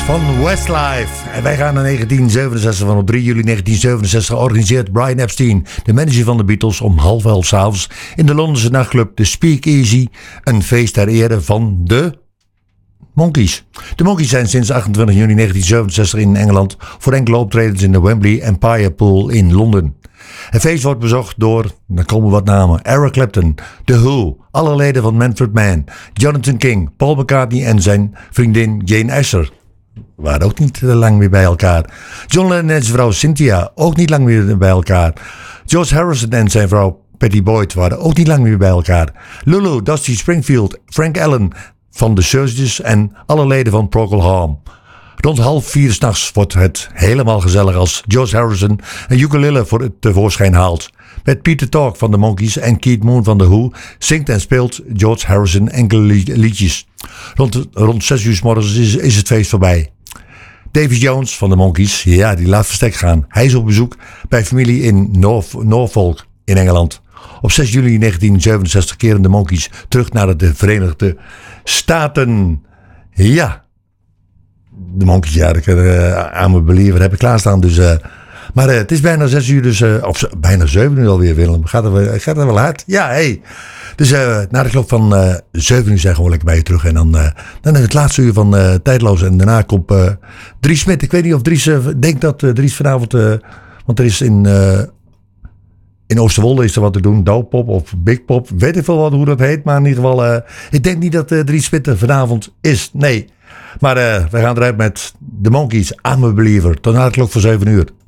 van Westlife. En wij gaan naar 1967, want op 3 juli 1967 organiseert Brian Epstein, de manager van de Beatles, om 22:30 s'avonds in de Londense nachtclub The Speakeasy een feest ter ere van de Monkees. De Monkees zijn sinds 28 juni 1967 in Engeland voor enkele optredens in de Wembley Empire Pool in Londen. Het feest wordt bezocht door, dan komen wat namen, Eric Clapton, The Who, alle leden van Manfred Mann, Jonathan King, Paul McCartney en zijn vriendin Jane Asher. Waren ook niet lang meer bij elkaar. John Lennon en zijn vrouw Cynthia, ook niet lang meer bij elkaar. George Harrison en zijn vrouw Pattie Boyd waren ook niet lang meer bij elkaar. Lulu, Dusty Springfield, Frank Allen van The Surges en alle leden van Procol Harum. Rond 3:30 s'nachts wordt het helemaal gezellig als George Harrison een ukulele tevoorschijn haalt. Met Peter Tork van de Monkees en Keith Moon van The Who zingt en speelt George Harrison enkele liedjes. Rond 6 uur 's morgens is het feest voorbij. Davy Jones van de Monkees, ja, die laat verstek gaan. Hij is op bezoek bij familie in Norfolk in Engeland. Op 6 juli 1967 keren de Monkees terug naar de Verenigde Staten. Ja, de Monkees, ja, aan mijn believer heb ik klaarstaan. Dus, maar het is bijna 6 uur, dus, of bijna 7 uur alweer, Willem. Gaat er wel hard? Ja, hey. Dus na de klok van 7 uur zijn we lekker bij je terug. En dan het laatste uur van Tijdloos. En daarna komt Dries Smit. Ik weet niet of Dries, denkt dat Dries vanavond, want er is in Oosterwolde is er wat te doen. Douwpop of Big Pop. Weet ik veel hoe dat heet. Maar in ieder geval, ik denk niet dat Dries Smit er vanavond is. Nee. Maar we gaan eruit met de Monkees, I'm a Believer. Tot na de klok van 7 uur.